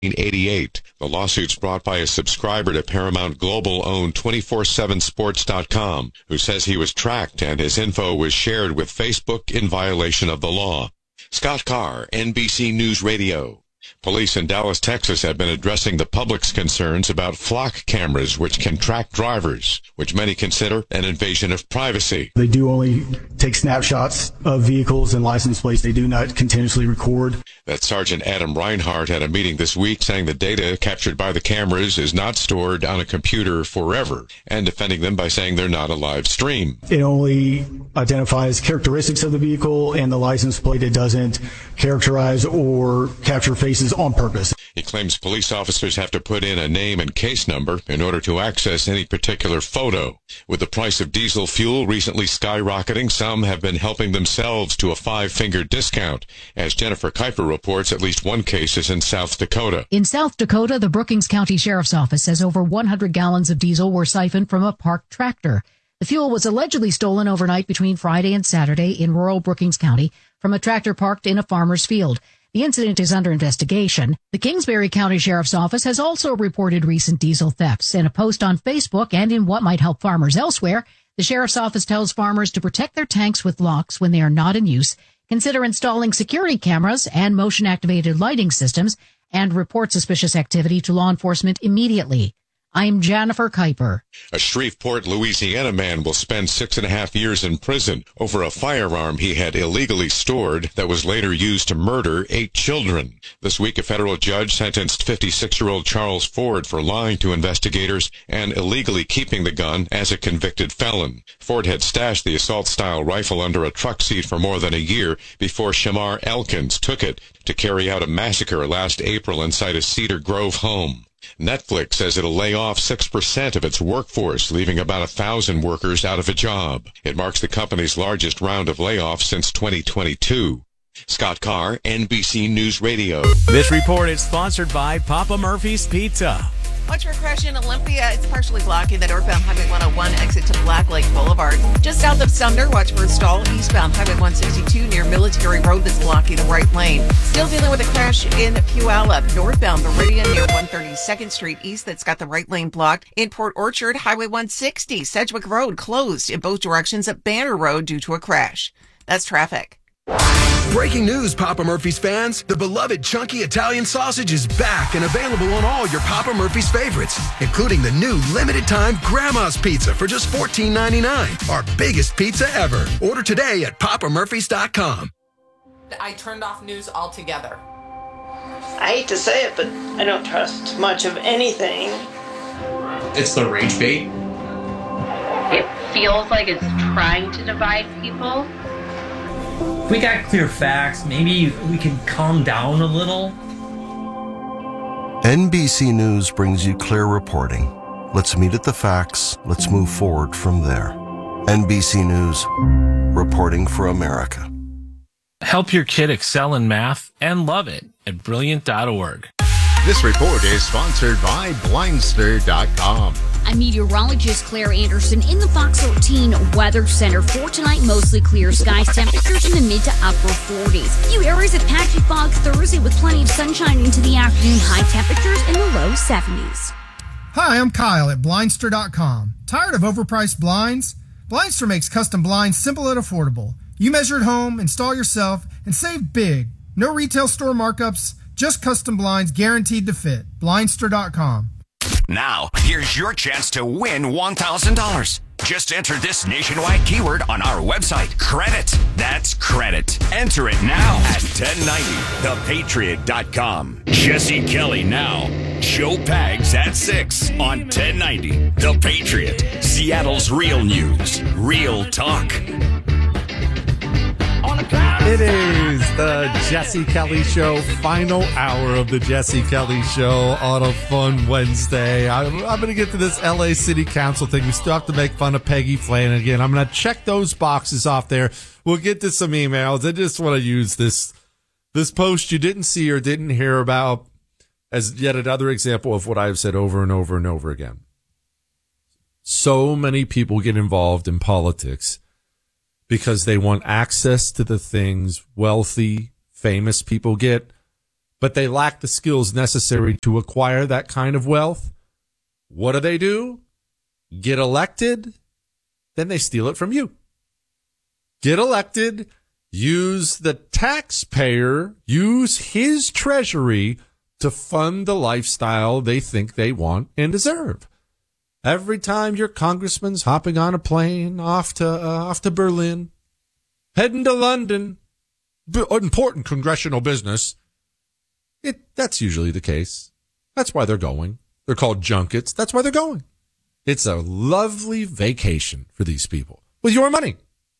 1988. The lawsuit's brought by a subscriber to Paramount Global-owned 247sports.com, who says he was tracked and his info was shared with Facebook in violation of the law. Scott Carr, NBC News Radio. Police in Dallas, Texas have been addressing the public's concerns about flock cameras which can track drivers, which many consider an invasion of privacy. They do only take snapshots of vehicles and license plates. They do not continuously record. That's Sergeant Adam Reinhardt at a meeting this week saying the data captured by the cameras is not stored on a computer forever, and defending them by saying they're not a live stream. It only identifies characteristics of the vehicle and the license plate. It doesn't characterize or capture faces on purpose. He claims police officers have to put in a name and case number in order to access any particular photo. With the price of diesel fuel recently skyrocketing, some have been helping themselves to a 5-finger discount. As Jennifer Kuiper reports, at least one case is in South Dakota. In South Dakota, the Brookings County Sheriff's Office says over 100 gallons of diesel were siphoned from a parked tractor. The fuel was allegedly stolen overnight between Friday and Saturday in rural Brookings County from a tractor parked in a farmer's field. The incident is under investigation. The Kingsbury County Sheriff's Office has also reported recent diesel thefts. In a post on Facebook and in what might help farmers elsewhere, the Sheriff's Office tells farmers to protect their tanks with locks when they are not in use, consider installing security cameras and motion-activated lighting systems, and report suspicious activity to law enforcement immediately. I'm Jennifer Kuiper. A Shreveport, Louisiana man will spend 6.5 years in prison over a firearm he had illegally stored that was later used to murder 8 children. This week, a federal judge sentenced 56-year-old Charles Ford for lying to investigators and illegally keeping the gun as a convicted felon. Ford had stashed the assault-style rifle under a truck seat for more than a year before Shamar Elkins took it to carry out a massacre last April inside a Cedar Grove home. Netflix says it'll lay off 6% of its workforce, leaving about 1,000 workers out of a job. It marks the company's largest round of layoffs since 2022. Scott Carr, NBC News Radio. This report is sponsored by Papa Murphy's Pizza. Watch for a crash in Olympia. It's partially blocking the northbound Highway 101 exit to Black Lake Boulevard. Just south of Sumner, watch for a stall eastbound Highway 162 near Military Road that's blocking the right lane. Still dealing with a crash in Puyallup, northbound Meridian near 132nd Street East that's got the right lane blocked. In Port Orchard, Highway 160, Sedgwick Road closed in both directions at Banner Road due to a crash. That's traffic. Breaking news, Papa Murphy's fans. The beloved chunky Italian sausage is back and available on all your Papa Murphy's favorites, including the new limited-time Grandma's Pizza for just $14.99. Our biggest pizza ever. Order today at papamurphys.com. I turned off news altogether. I hate to say it, but I don't trust much of anything. It's the rage bait. It feels like it's trying to divide people. If we got clear facts, maybe we can calm down a little. NBC News brings you clear reporting. Let's meet at the facts. Let's move forward from there. NBC News, reporting for America. Help your kid excel in math and love it at Brilliant.org. This report is sponsored by Blindster.com. I'm meteorologist Claire Anderson in the Fox 13 Weather Center. For tonight, mostly clear skies, temperatures in the mid to upper 40s. Few areas of patchy fog Thursday with plenty of sunshine into the afternoon. High temperatures in the low 70s. Hi, I'm Kyle at Blindster.com. Tired of overpriced blinds? Blindster makes custom blinds simple and affordable. You measure at home, install yourself, and save big. No retail store markups, just custom blinds guaranteed to fit. Blindster.com. Now, here's your chance to win $1,000. Just enter this nationwide keyword on our website, credit. That's credit. Enter it now at 1090thepatriot.com. Jesse Kelly now. Joe Pags at 6 on 1090 The Patriot. Seattle's real news, real talk. It is the Jesse Kelly Show, final hour of the Jesse Kelly Show on a fun Wednesday. I'm going to get to this LA City Council thing. We still have to make fun of Peggy Flanagan. I'm going to check those boxes off there. We'll get to some emails. I just want to use this post you didn't see or didn't hear about as yet another example of what I've said over and over and over again. So many people get involved in politics because they want access to the things wealthy, famous people get, but they lack the skills necessary to acquire that kind of wealth. What do? Get elected, then they steal it from you. Get elected, use the taxpayer, use his treasury to fund the lifestyle they think they want and deserve. Every time your congressman's hopping on a plane off to Berlin, heading to London, important congressional business, that's usually the case. That's why they're going. They're called junkets. That's why they're going. It's a lovely vacation for these people with your money.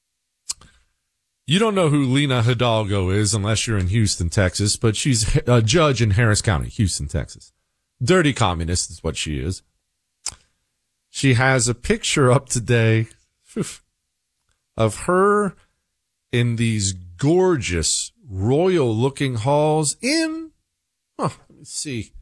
You don't know who Lina Hidalgo is unless you're in Houston, Texas, but she's a judge in Harris County, Houston, Texas. Dirty communist is what she is. She has a picture up today of her in these gorgeous, royal-looking halls in, let me see,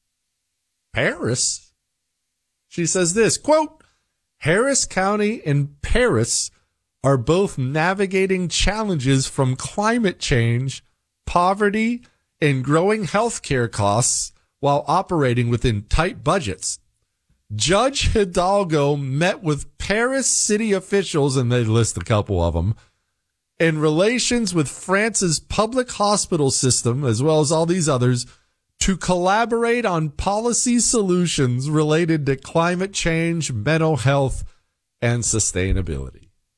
Paris. She says this, quote, Harris County and Paris are both navigating challenges from climate change, poverty, and growing healthcare costs while operating within tight budgets. Judge Hidalgo met with Paris city officials, and they list a couple of them, in relations with France's public hospital system, as well as all these others, to collaborate on policy solutions related to climate change, mental health, and sustainability.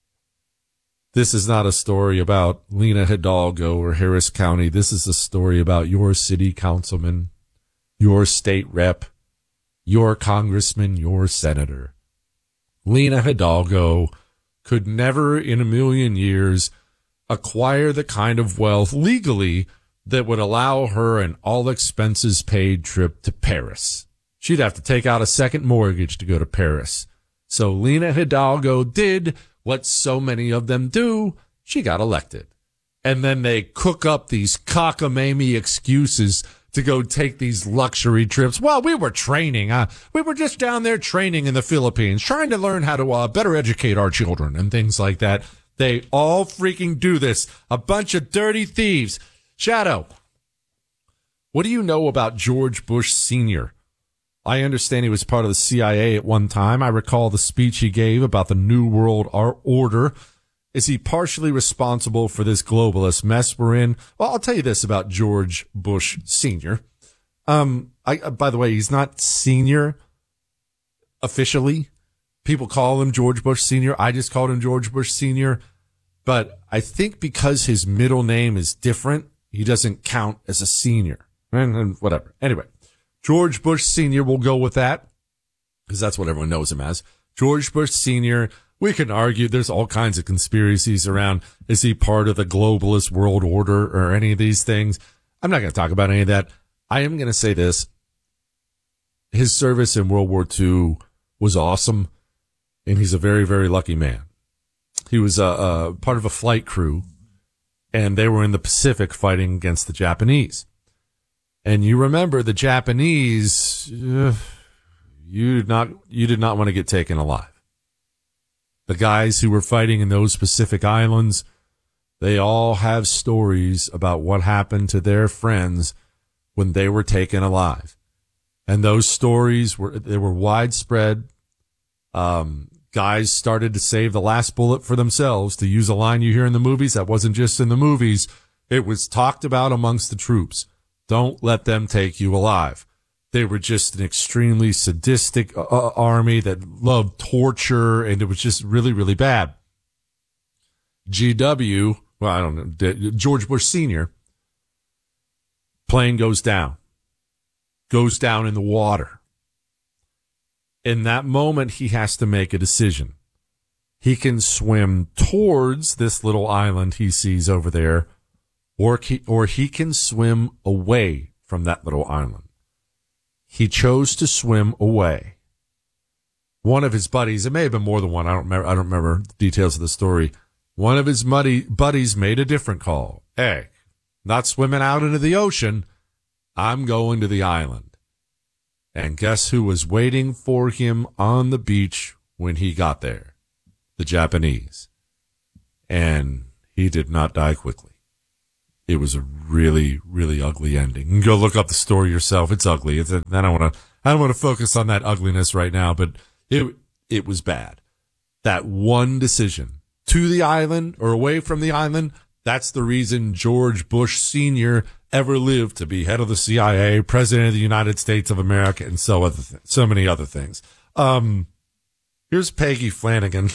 This is not a story about Lina Hidalgo or Harris County. This is a story about your city councilman, your state rep, your congressman, your senator. Lina Hidalgo could never in a million years acquire the kind of wealth legally that would allow her an all-expenses-paid trip to Paris. She'd have to take out a second mortgage to go to Paris. So Lina Hidalgo did what so many of them do. She got elected. And then they cook up these cockamamie excuses to go take these luxury trips. Well, we were training. We were just down there training in the Philippines, trying to learn how to better educate our children and things like that. They all freaking do this. A bunch of dirty thieves. Shadow, what do you know about George Bush Sr.? I understand he was part of the CIA at one time. I recall the speech he gave about the New World Order. Is he partially responsible for this globalist mess we're in? Well, I'll tell you this about George Bush Sr. By the way, he's not senior officially. People call him George Bush Sr. I just called him George Bush Sr. But I think because his middle name is different, he doesn't count as a senior. And whatever. Anyway. George Bush Sr., we'll go with that, because that's what everyone knows him as. George Bush Sr., we can argue there's all kinds of conspiracies around, is he part of the globalist world order or any of these things? I'm not going to talk about any of that. I am going to say this. His service in World War II was awesome, and he's a very, very lucky man. He was part of a flight crew, and they were in the Pacific fighting against the Japanese. And you remember the Japanese, you did not want to get taken alive. The guys who were fighting in those Pacific islands, they all have stories about what happened to their friends when they were taken alive. And those stories were widespread. Guys started to save the last bullet for themselves, to use a line you hear in the movies. That wasn't just in the movies. It was talked about amongst the troops. Don't let them take you alive. They were just an extremely sadistic army that loved torture, and it was just really, really bad. GW, well, I don't know, George Bush Sr., plane goes down in the water. In that moment, he has to make a decision. He can swim towards this little island he sees over there, or he can swim away from that little island. He chose to swim away. One of his buddies, it may have been more than one, I don't remember the details of the story. One of his buddies made a different call. Hey, not swimming out into the ocean. I'm going to the island. And guess who was waiting for him on the beach when he got there? The Japanese. And he did not die quickly. It was a really, really ugly ending. You can go look up the story yourself. It's ugly. I don't want to focus on that ugliness right now, but it was bad. That one decision to the island or away from the island, that's the reason George Bush Sr. ever lived to be head of the CIA, president of the United States of America, and so many other things. Here's Peggy Flanagan.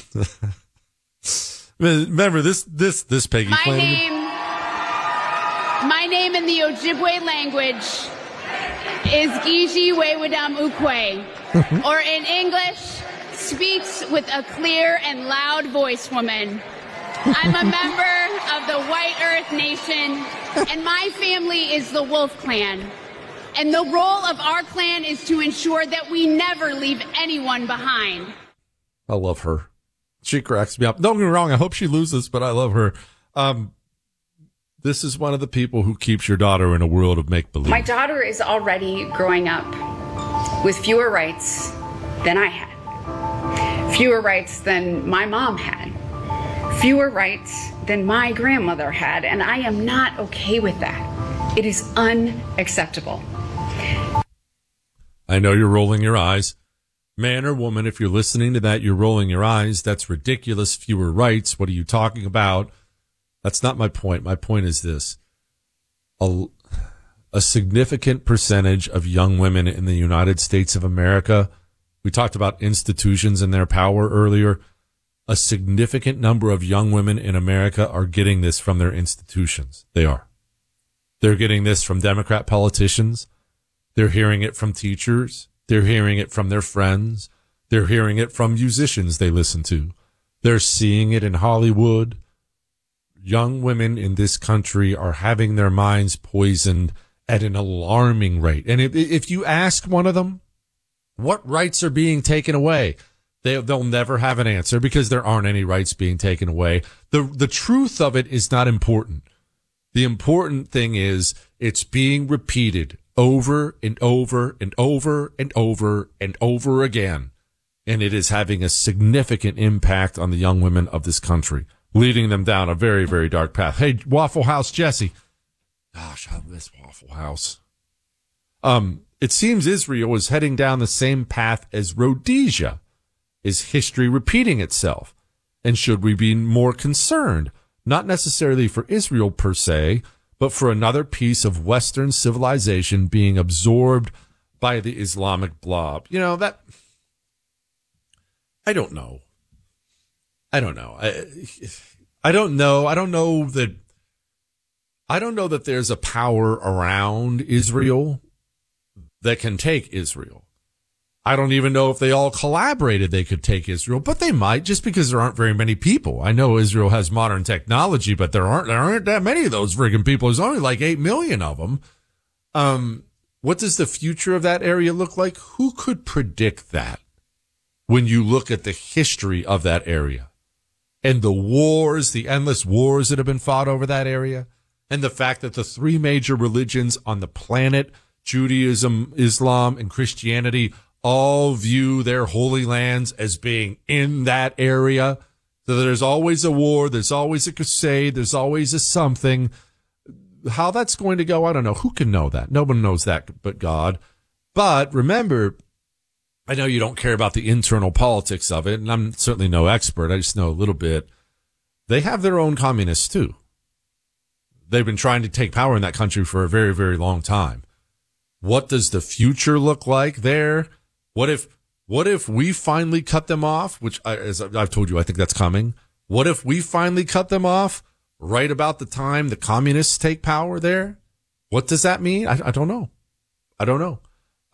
Remember this Peggy Flanagan? My name in the Ojibwe language is Gigi Wewadam Ukwe, or in English, speaks with a clear and loud voice, woman. I'm a member of the White Earth Nation, and my family is the Wolf Clan. And the role of our clan is to ensure that we never leave anyone behind. I love her. She cracks me up. Don't get me wrong, I hope she loses, but I love her. This is one of the people who keeps your daughter in a world of make-believe. My daughter is already growing up with fewer rights than I had, fewer rights than my mom had, fewer rights than my grandmother had, and I am not okay with that. It is unacceptable. I know you're rolling your eyes. Man or woman, if you're listening to that, you're rolling your eyes. That's ridiculous. Fewer rights. What are you talking about? That's not my point. My point is this. A significant percentage of young women in the United States of America, we talked about institutions and their power earlier. A significant number of young women in America are getting this from their institutions. They are. They're getting this from Democrat politicians. They're hearing it from teachers. They're hearing it from their friends. They're hearing it from musicians they listen to. They're seeing it in Hollywood. Young women in this country are having their minds poisoned at an alarming rate. And if you ask one of them, what rights are being taken away? They'll never have an answer because there aren't any rights being taken away. The truth of it is not important. The important thing is it's being repeated over and over and over and over and over again. And it is having a significant impact on the young women of this country, leading them down a very, very dark path. Hey, Waffle House Jesse. Gosh, I miss Waffle House. It seems Israel is heading down the same path as Rhodesia. Is history repeating itself? And should we be more concerned? Not necessarily for Israel per se, but for another piece of Western civilization being absorbed by the Islamic blob. You know, that... I don't know. I don't know that there's a power around Israel that can take Israel. I don't even know if they all collaborated they could take Israel, but they might, just because there aren't very many people. I know Israel has modern technology, but there aren't that many of those friggin' people. There's only like 8 million of them. What does the future of that area look like? Who could predict that when you look at the history of that area and the wars, the endless wars that have been fought over that area, and the fact that the 3 major religions on the planet, Judaism, Islam, and Christianity, all view their holy lands as being in that area. So there's always a war, there's always a crusade, there's always a something. How that's going to go, I don't know. Who can know that? No one knows that but God. But remember, I know you don't care about the internal politics of it, and I'm certainly no expert. I just know a little bit. They have their own communists too. They've been trying to take power in that country for a very, very long time. What does the future look like there? What if we finally cut them off? Which, as I've told you, I think that's coming. What if we finally cut them off right about the time the communists take power there? What does that mean? I don't know. I don't know.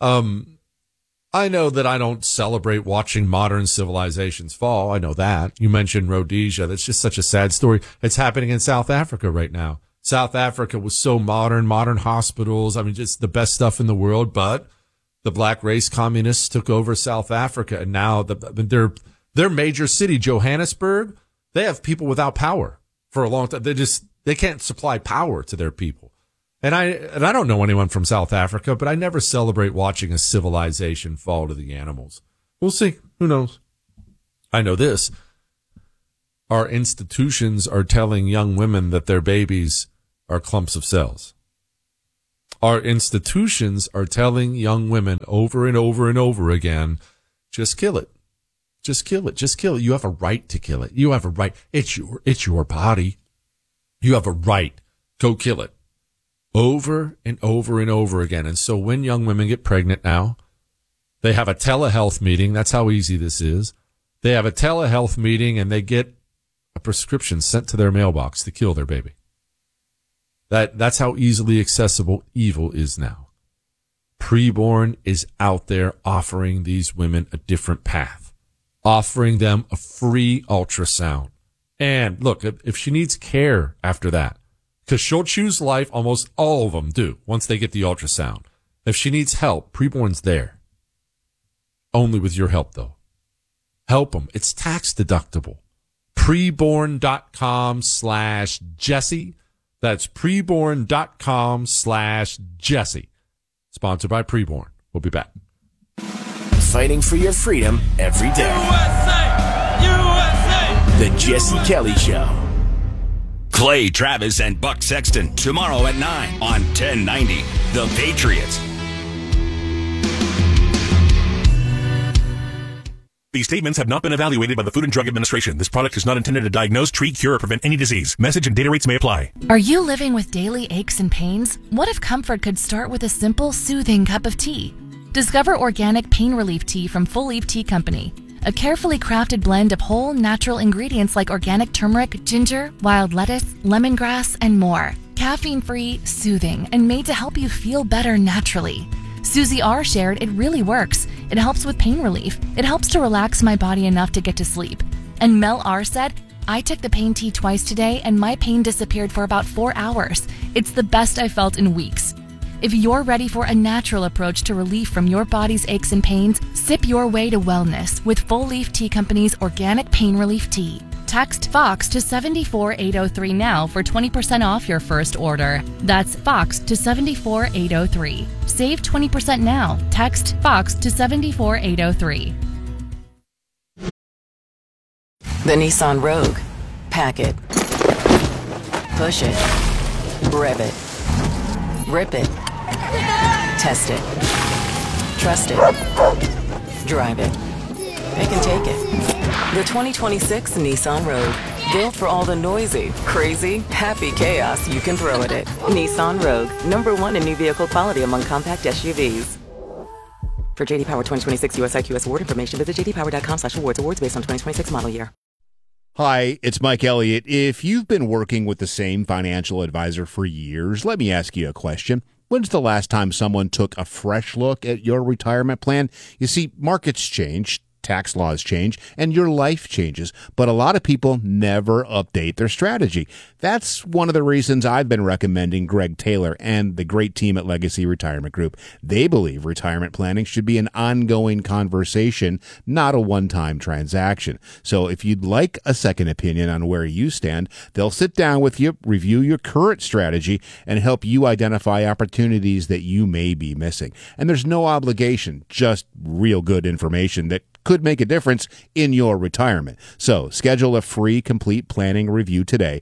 I know that I don't celebrate watching modern civilizations fall. I know that. You mentioned Rhodesia. That's just such a sad story. It's happening in South Africa right now. South Africa was so modern hospitals. I mean, just the best stuff in the world, but the black race communists took over South Africa, and now their major city, Johannesburg, they have people without power for a long time. They can't supply power to their people. And I don't know anyone from South Africa, but I never celebrate watching a civilization fall to the animals. We'll see. Who knows? I know this. Our institutions are telling young women that their babies are clumps of cells. Our institutions are telling young women over and over and over again, just kill it. Just kill it. Just kill it. You have a right to kill it. You have a right. It's your body. You have a right. Go kill it. Over and over and over again. And so when young women get pregnant now, they have a telehealth meeting. That's how easy this is. They have a telehealth meeting and they get a prescription sent to their mailbox to kill their baby. That's how easily accessible evil is now. Preborn is out there offering these women a different path, offering them a free ultrasound. And look, if she needs care after that, because she'll choose life, almost all of them do, once they get the ultrasound. If she needs help, Preborn's there. Only with your help, though. Help them. It's tax deductible. Preborn.com/Jesse. That's preborn.com/Jesse. Sponsored by Preborn. We'll be back. Fighting for your freedom every day. USA! USA! The Jesse Kelly Show. Clay Travis and Buck Sexton tomorrow at 9 on 1090 The Patriot. These statements have not been evaluated by the Food and Drug Administration. This product is not intended to diagnose, treat, cure, or prevent any disease. Message and data rates may apply. Are you living with daily aches and pains? What if comfort could start with a simple, soothing cup of tea? Discover organic pain relief tea from Full Leaf Tea Company. A carefully crafted blend of whole, natural ingredients like organic turmeric, ginger, wild lettuce, lemongrass, and more. Caffeine-free, soothing, and made to help you feel better naturally. Susie R. shared it really works. It helps with pain relief. It helps to relax my body enough to get to sleep. And Mel R. said, I took the pain tea twice today and my pain disappeared for about 4 hours. It's the best I felt in weeks. If you're ready for a natural approach to relief from your body's aches and pains, sip your way to wellness with Full Leaf Tea Company's organic pain relief tea. Text FOX to 74803 now for 20% off your first order. That's FOX to 74803. Save 20% now. Text FOX to 74803. The Nissan Rogue. Pack it. Push it. Rev it. Rip it. Test it. Trust it. Drive it. Pick and take it. The 2026 Nissan Rogue. Built for all the noisy, crazy, happy chaos you can throw at it. Nissan Rogue. #1 in new vehicle quality among compact SUVs. For JD Power 2026 US IQS award information, visit jdpower.com/awards. Awards based on 2026 model year. Hi, it's Mike Elliott. If you've been working with the same financial advisor for years, let me ask you a question. When's the last time someone took a fresh look at your retirement plan? You see, markets change, tax laws change, and your life changes, but a lot of people never update their strategy. That's one of the reasons I've been recommending Greg Taylor and the great team at Legacy Retirement Group. They believe retirement planning should be an ongoing conversation, not a one-time transaction. So if you'd like a second opinion on where you stand, they'll sit down with you, review your current strategy, and help you identify opportunities that you may be missing. And there's no obligation, just real good information that could make a difference in your retirement. So schedule a free complete planning review today.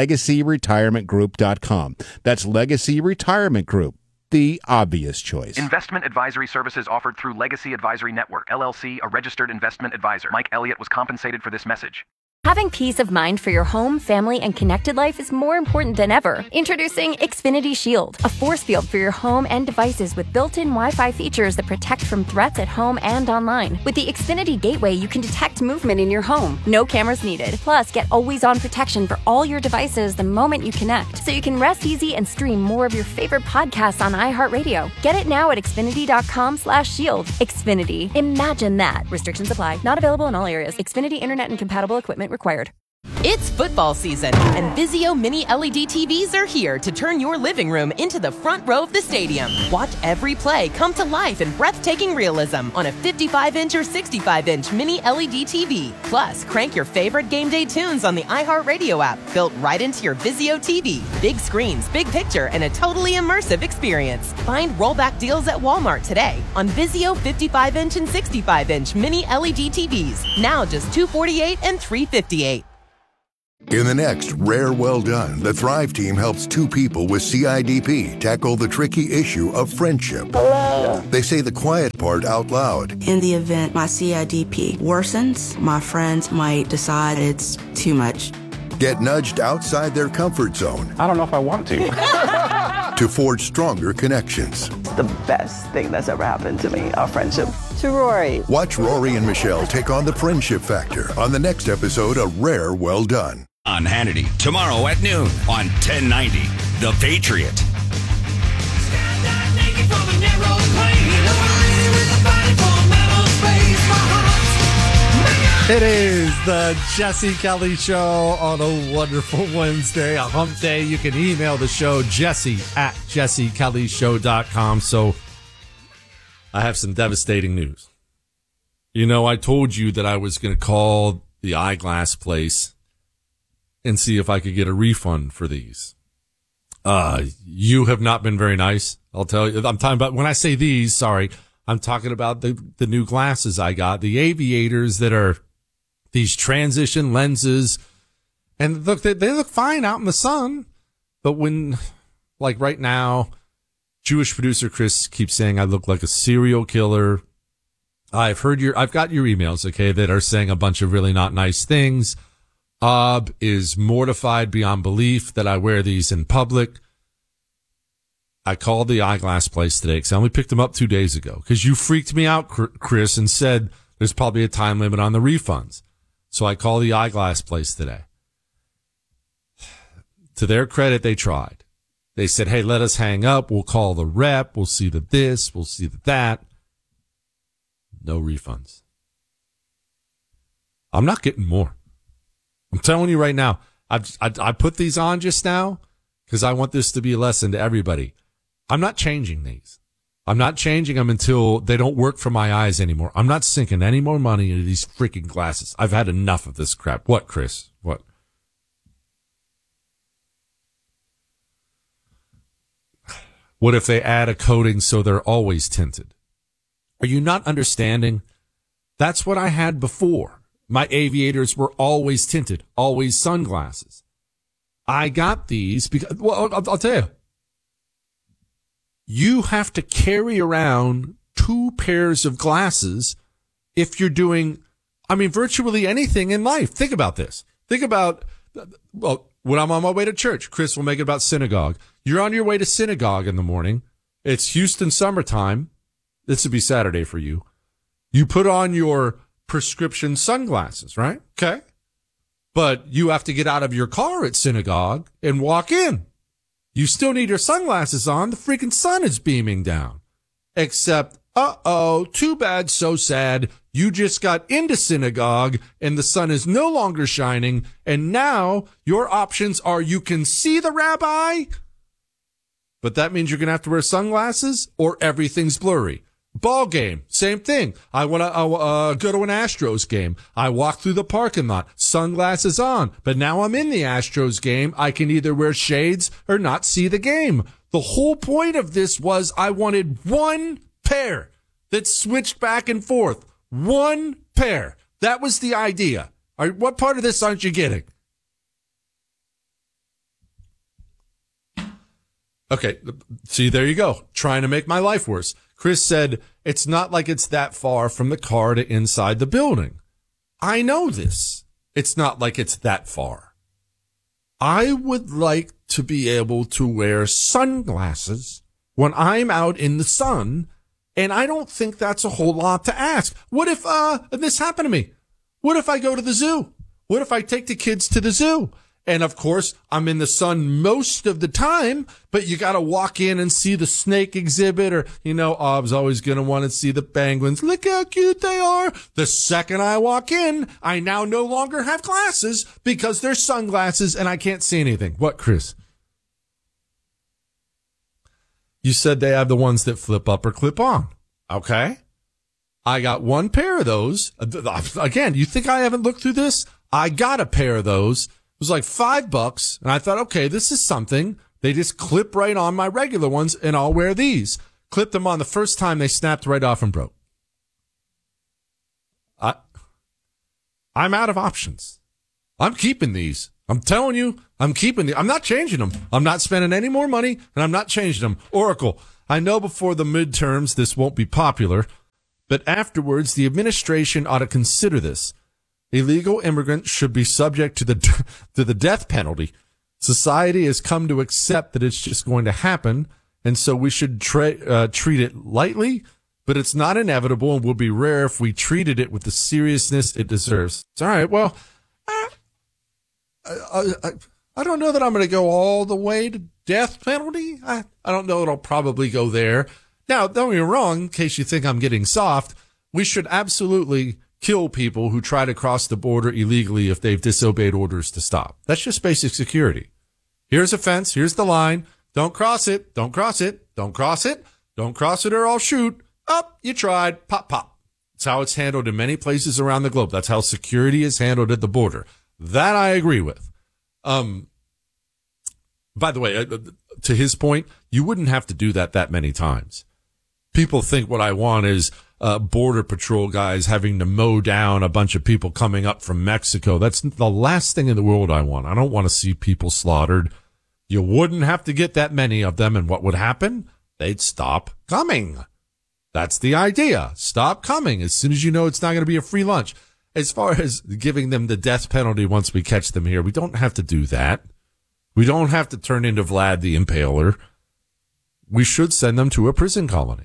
LegacyRetirementGroup.com. That's Legacy Retirement Group, the obvious choice. Investment advisory services offered through Legacy Advisory Network, LLC, a registered investment advisor. Mike Elliott was compensated for this message. Having peace of mind for your home, family, and connected life is more important than ever. Introducing Xfinity Shield, a force field for your home and devices with built-in Wi-Fi features that protect from threats at home and online. With the Xfinity Gateway, you can detect movement in your home. No cameras needed. Plus, get always-on protection for all your devices the moment you connect, so you can rest easy and stream more of your favorite podcasts on iHeartRadio. Get it now at Xfinity.com/shield. Xfinity. Imagine that. Restrictions apply. Not available in all areas. Xfinity Internet and compatible equipment required. It's football season, and Vizio Mini LED TVs are here to turn your living room into the front row of the stadium. Watch every play come to life in breathtaking realism on a 55-inch or 65-inch Mini LED TV. Plus, crank your favorite game day tunes on the iHeartRadio app, built right into your Vizio TV. Big screens, big picture, and a totally immersive experience. Find rollback deals at Walmart today on Vizio 55-inch and 65-inch Mini LED TVs. Now just $248 and $358. In the next Rare Well Done, the Thrive team helps two people with CIDP tackle the tricky issue of friendship. Hello. They say the quiet part out loud. In the event my CIDP worsens, my friends might decide it's too much. Get nudged outside their comfort zone. I don't know if I want to. To forge stronger connections. The best thing that's ever happened to me, our friendship. To Rory. Watch Rory and Michelle take on the friendship factor on the next episode of Rare Well Done. On Hannity, tomorrow at noon on 1090, The Patriot. It is the Jesse Kelly Show on a wonderful Wednesday, a hump day. You can email the show, jesse@jessekellyshow.com. So I have some devastating news. You know, I told you that I was going to call the eyeglass place and see if I could get a refund for these. You have not been very nice. I'll tell you. I'm talking about, when I say these, sorry, I'm talking about the new glasses I got, the aviators that are these transition lenses. And look, they look fine out in the sun. But when, like right now, Jewish producer Chris keeps saying I look like a serial killer. I've got your emails, okay, that are saying a bunch of really not nice things. Is mortified beyond belief that I wear these in public. I called the eyeglass place today because I only picked them up 2 days ago because you freaked me out, Chris, and said there's probably a time limit on the refunds. So I called the eyeglass place today. To their credit, they tried. They said, hey, let us hang up. We'll call the rep. We'll see the this. We'll see the that. No refunds. I'm not getting more. I'm telling you right now, I put these on just now because I want this to be a lesson to everybody. I'm not changing these. I'm not changing them until they don't work for my eyes anymore. I'm not sinking any more money into these freaking glasses. I've had enough of this crap. What, Chris? What? What if they add a coating so they're always tinted? Are you not understanding? That's what I had before. My aviators were always tinted, always sunglasses. I got these because, well, I'll tell you, you have to carry around 2 pairs of glasses if you're doing, virtually anything in life. Think about this. Think about, well, when I'm on my way to church, Chris will make it about synagogue. You're on your way to synagogue in the morning. It's Houston summertime. This would be Saturday for you. You put on your prescription sunglasses, right? Okay. But you have to get out of your car at synagogue and walk in. You still need your sunglasses on. The freaking sun is beaming down. Except, too bad, so sad. You just got into synagogue and the sun is no longer shining. And now your options are you can see the rabbi, but that means you're going to have to wear sunglasses or everything's blurry. Ball game, same thing. I want to go to an Astros game. I walk through the parking lot, sunglasses on. But now I'm in the Astros game. I can either wear shades or not see the game. The whole point of this was I wanted one pair that switched back and forth. One pair. That was the idea. All right, what part of this aren't you getting? Okay, see, there you go. Trying to make my life worse. Chris said, it's not like it's that far from the car to inside the building. I know this. It's not like it's that far. I would like to be able to wear sunglasses when I'm out in the sun, and I don't think that's a whole lot to ask. What if this happened to me? What if I go to the zoo? What if I take the kids to the zoo? And of course, I'm in the sun most of the time, but you got to walk in and see the snake exhibit or, I was always going to want to see the penguins. Look how cute they are. The second I walk in, I now no longer have glasses because they're sunglasses and I can't see anything. What, Chris? You said they have the ones that flip up or clip on. Okay. I got one pair of those. Again, you think I haven't looked through this? I got a pair of those. It was like $5, and I thought, okay, this is something. They just clip right on my regular ones, and I'll wear these. Clipped them on the first time, they snapped right off and broke. I'm out of options. I'm keeping these. I'm telling you, I'm not changing them. I'm not spending any more money, and I'm not changing them. Oracle, I know before the midterms this won't be popular, but afterwards the administration ought to consider this. Illegal immigrants should be subject to the death penalty. Society has come to accept that it's just going to happen, and so we should treat it lightly, but it's not inevitable and would be rare if we treated it with the seriousness it deserves. It's all right. Well, I don't know that I'm going to go all the way to death penalty. I don't know that I'll probably go there. Now, don't get me wrong, in case you think I'm getting soft, we should absolutely kill people who try to cross the border illegally if they've disobeyed orders to stop. That's just basic security. Here's a fence. Here's the line. Don't cross it. Don't cross it. Don't cross it. Don't cross it or I'll shoot. Up, you tried. Pop, pop. That's how it's handled in many places around the globe. That's how security is handled at the border. That I agree with. By the way, to his point, you wouldn't have to do that many times. People think what I want is border patrol guys having to mow down a bunch of people coming up from Mexico. That's the last thing in the world I want. I don't want to see people slaughtered. You wouldn't have to get that many of them, and what would happen? They'd stop coming. That's the idea. Stop coming as soon as you know it's not going to be a free lunch. As far as giving them the death penalty once we catch them here, we don't have to do that. We don't have to turn into Vlad the Impaler. We should send them to a prison colony.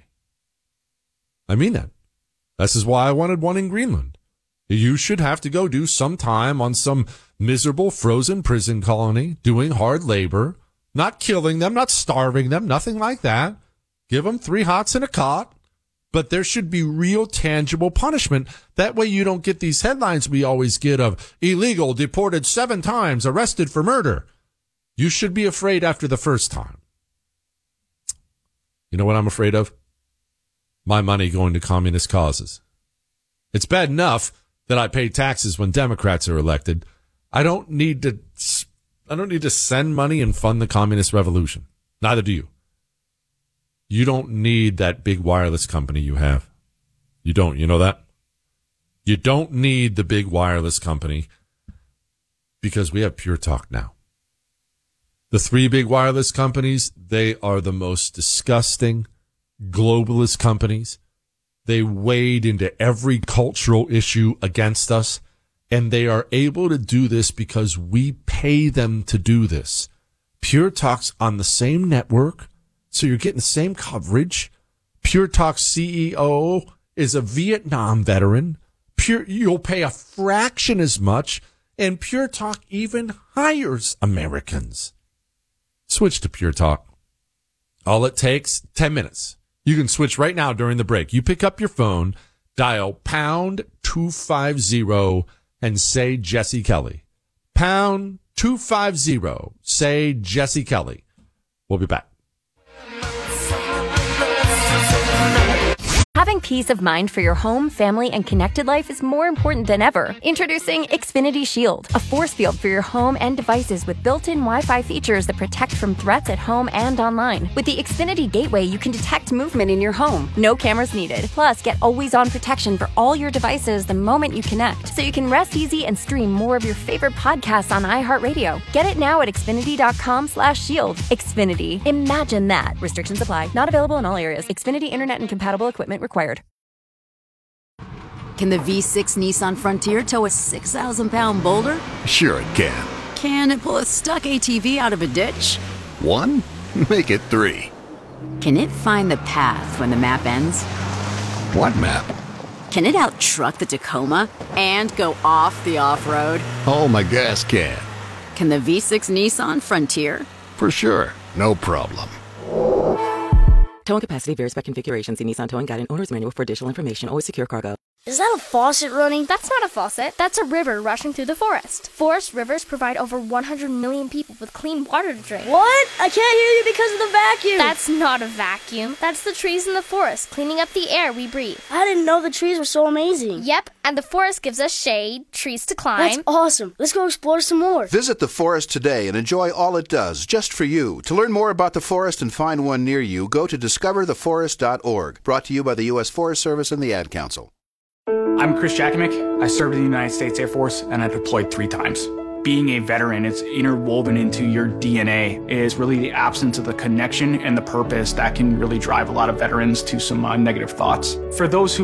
I mean that. This is why I wanted one in Greenland. You should have to go do some time on some miserable frozen prison colony, doing hard labor, not killing them, not starving them, nothing like that. Give them 3 hots and a cot. But there should be real tangible punishment. That way you don't get these headlines we always get of illegal, deported 7 times, arrested for murder. You should be afraid after the first time. You know what I'm afraid of? My money going to communist causes. It's bad enough that I pay taxes when Democrats are elected. I don't need to send money and fund the communist revolution. Neither do you. You don't need that big wireless company you have. You don't. You know that? You don't need the big wireless company because we have Pure Talk now. The 3 big wireless companies, they are the most disgusting globalist companies. They wade into every cultural issue against us, and they are able to do this because we pay them to do this. Pure Talk's on the same network, so you're getting the same coverage. Pure Talk's CEO is a Vietnam veteran. You'll pay a fraction as much, and Pure Talk even hires Americans. Switch to Pure Talk. All it takes, 10 minutes. You can switch right now during the break. You pick up your phone, dial pound 250, and say Jesse Kelly. Pound 250, say Jesse Kelly. We'll be back. Having peace of mind for your home, family, and connected life is more important than ever. Introducing Xfinity Shield, a force field for your home and devices with built-in Wi-Fi features that protect from threats at home and online. With the Xfinity Gateway, you can detect movement in your home. No cameras needed. Plus, get always-on protection for all your devices the moment you connect, so you can rest easy and stream more of your favorite podcasts on iHeartRadio. Get it now at Xfinity.com/shield. Xfinity. Imagine that. Restrictions apply. Not available in all areas. Xfinity Internet and compatible equipment required. Can the V6 Nissan Frontier tow a 6,000-pound boulder? Sure it can. Can it pull a stuck ATV out of a ditch? 1? Make it 3. Can it find the path when the map ends? What map? Can it out-truck the Tacoma and go off the off-road? Oh, my gas can. Can the V6 Nissan Frontier? For sure. No problem. Towing capacity varies by configuration. See Nissan Towing Guide and Owner's Manual for additional information. Always secure cargo. Is that a faucet running? That's not a faucet. That's a river rushing through the forest. Forest rivers provide over 100 million people with clean water to drink. What? I can't hear you because of the vacuum. That's not a vacuum. That's the trees in the forest cleaning up the air we breathe. I didn't know the trees were so amazing. Yep, and the forest gives us shade, trees to climb. That's awesome. Let's go explore some more. Visit the forest today and enjoy all it does, just for you. To learn more about the forest and find one near you, go to discovertheforest.org. Brought to you by the U.S. Forest Service and the Ad Council. I'm Chris Jakimick. I served in the United States Air Force, and I deployed 3 times. being a veteran, it's interwoven into your DNA, is really the absence of the connection and the purpose that can really drive a lot of veterans to some negative thoughts. For those who